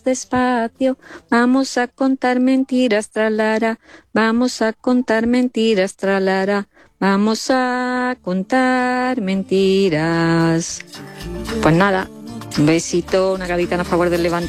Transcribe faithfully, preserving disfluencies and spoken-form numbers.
despacio, vamos a contar mentiras, tralara, vamos a contar mentiras, tralara, vamos a contar mentiras. Pues nada, un besito, una gaditana a favor del Levante.